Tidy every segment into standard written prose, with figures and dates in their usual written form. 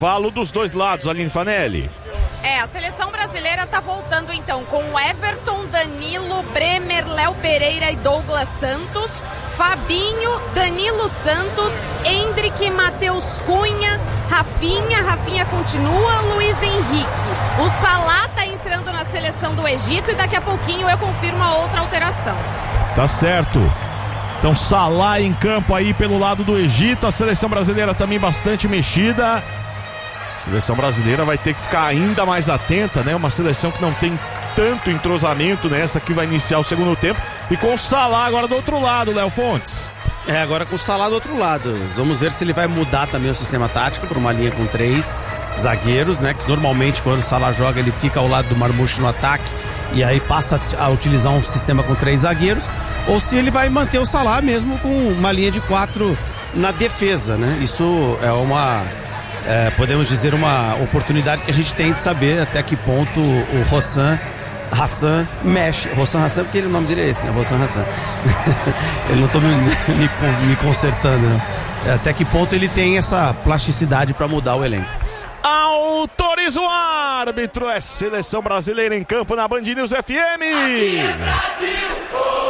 Falo dos dois lados, Aline Fanelli. A seleção brasileira tá voltando então com o Everton, Danilo, Bremer, Léo Pereira e Douglas Santos, Fabinho, Danilo Santos, Endrick, Matheus Cunha, Rafinha continua, Luiz Henrique. O Salah tá entrando na seleção do Egito e daqui a pouquinho eu confirmo a outra alteração. Tá certo. Então Salah em campo aí pelo lado do Egito, a seleção brasileira também bastante mexida. A seleção brasileira vai ter que ficar ainda mais atenta, né? Uma seleção que não tem tanto entrosamento nessa que vai iniciar o segundo tempo. E com o Salah agora do outro lado, Léo Fontes. Agora com o Salah do outro lado. Vamos ver se ele vai mudar também o sistema tático para uma linha com 3 zagueiros, né? Que normalmente quando o Salah joga ele fica ao lado do Marmoush no ataque e aí passa a utilizar um sistema com 3 zagueiros. Ou se ele vai manter o Salah mesmo com uma linha de 4 na defesa, né? Isso é uma... podemos dizer uma oportunidade que a gente tem de saber até que ponto o Hassan mexe. Hassan, porque o nome dele é esse, né? Hassan. Eu não estou me consertando, né? Até que ponto ele tem essa plasticidade para mudar o elenco. Autoriza o árbitro, é seleção brasileira em campo na Band News FM. Aqui é Brasil.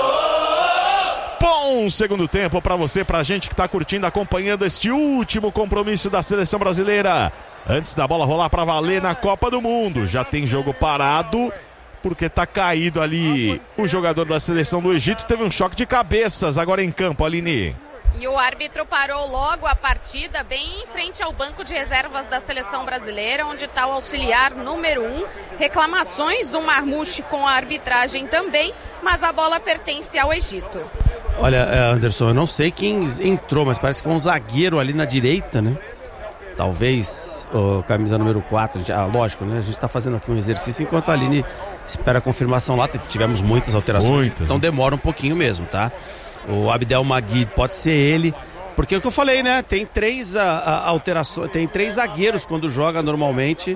Bom segundo tempo pra você, pra gente que tá curtindo, acompanhando este último compromisso da seleção brasileira. Antes da bola rolar pra valer na Copa do Mundo. Já tem jogo parado, porque tá caído ali o jogador da seleção do Egito. Teve um choque de cabeças agora em campo, Aline. E o árbitro parou logo a partida, bem em frente ao banco de reservas da seleção brasileira, onde está o auxiliar número 1. Reclamações do Marmoush com a arbitragem também, mas a bola pertence ao Egito. Olha, Anderson, eu não sei quem entrou, mas parece que foi um zagueiro ali na direita, né? Talvez o camisa número 4, lógico, né? A gente tá fazendo aqui um exercício enquanto a Aline espera a confirmação lá. Tivemos muitas alterações, então demora um pouquinho mesmo, tá? O Abdel Magui pode ser ele, porque é o que eu falei, né? Tem 3 alterações, tem 3 zagueiros quando joga normalmente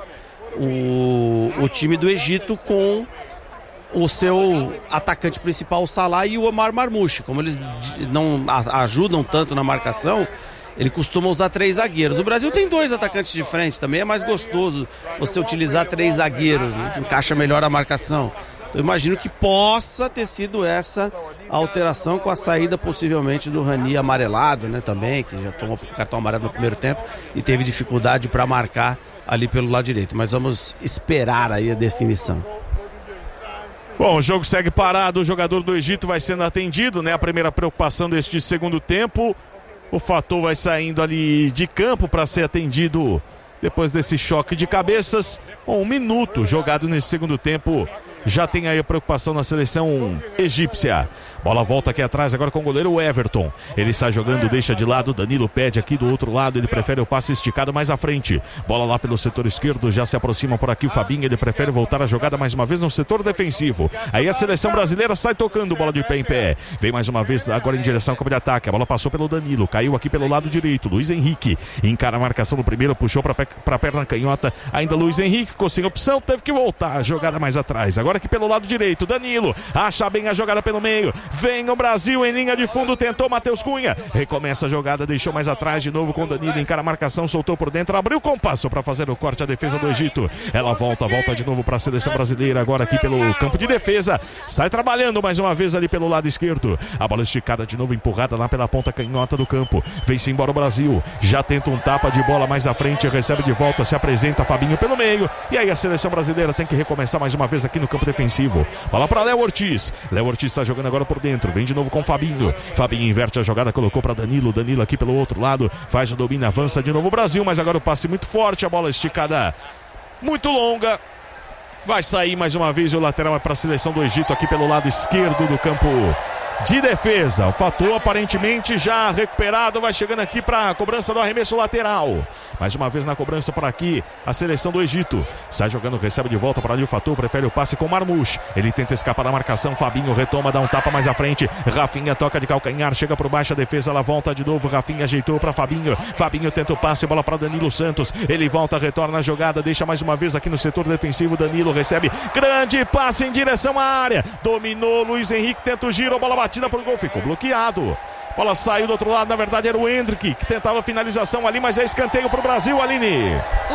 o time do Egito com o seu atacante principal, o Salah, e o Omar Marmoush. Como eles não ajudam tanto na marcação, ele costuma usar 3 zagueiros. O Brasil tem 2 atacantes de frente, também é mais gostoso você utilizar 3 zagueiros, né? Encaixa melhor a marcação. Então eu imagino que possa ter sido essa alteração, com a saída possivelmente do Rani amarelado, né, também, que já tomou cartão amarelo no primeiro tempo e teve dificuldade para marcar ali pelo lado direito. Mas vamos esperar aí a definição. Bom, o jogo segue parado, o jogador do Egito vai sendo atendido, né? A primeira preocupação deste segundo tempo. O Fatou vai saindo ali de campo para ser atendido depois desse choque de cabeças. 1 minuto jogado nesse segundo tempo. Já tem aí a preocupação na seleção egípcia. Bola volta aqui atrás agora com o goleiro Everton. Ele sai jogando, deixa de lado. Danilo pede aqui do outro lado. Ele prefere o passe esticado mais à frente. Bola lá pelo setor esquerdo. Já se aproxima por aqui o Fabinho. Ele prefere voltar a jogada mais uma vez no setor defensivo. Aí a seleção brasileira sai tocando bola de pé em pé. Vem mais uma vez agora em direção ao campo de ataque. A bola passou pelo Danilo. Caiu aqui pelo lado direito. Luiz Henrique encara a marcação no primeiro. Puxou para a perna canhota. Ainda Luiz Henrique ficou sem opção. Teve que voltar a jogada mais atrás. Agora aqui pelo lado direito. Danilo acha bem a jogada pelo meio. Vem o Brasil em linha de fundo, tentou Matheus Cunha, recomeça a jogada, deixou mais atrás de novo com o Danilo, encara a marcação, soltou por dentro, abriu o compasso para fazer o corte, a defesa do Egito. Ela volta de novo para a seleção brasileira, agora aqui pelo campo de defesa, sai trabalhando mais uma vez ali pelo lado esquerdo, a bola esticada de novo, empurrada lá pela ponta canhota do campo, vem-se embora o Brasil, já tenta um tapa de bola mais à frente, recebe de volta, se apresenta Fabinho pelo meio, e aí a seleção brasileira tem que recomeçar mais uma vez aqui no campo defensivo. Bola para Léo Ortiz está jogando agora por dentro, vem de novo com Fabinho inverte a jogada, colocou para Danilo aqui pelo outro lado, faz o domínio, avança de novo o Brasil, mas agora o passe muito forte, a bola esticada muito longa, vai sair mais uma vez, o lateral é para a seleção do Egito aqui pelo lado esquerdo do campo de defesa. O Fatou aparentemente já recuperado, vai chegando aqui para a cobrança do arremesso lateral. Mais uma vez na cobrança por aqui a seleção do Egito. Sai jogando, recebe de volta para ali o Fatou, prefere o passe com o Marmoush. Ele tenta escapar da marcação, Fabinho retoma, dá um tapa mais à frente. Rafinha toca de calcanhar, chega por baixo a defesa, ela volta de novo. Rafinha ajeitou para Fabinho. Fabinho tenta o passe, bola para Danilo Santos. Ele volta, retorna a jogada, deixa mais uma vez aqui no setor defensivo. Danilo recebe, grande passe em direção à área. Dominou Luiz Henrique, tenta o giro, a bola batida pro gol, ficou bloqueado Bola saiu do outro lado, na verdade era o Hendrick que tentava a finalização ali, mas é escanteio pro Brasil, Aline.